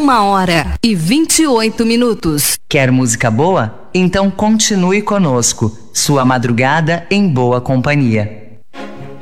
1h28. Quer música boa? Então continue conosco. Sua madrugada em boa companhia.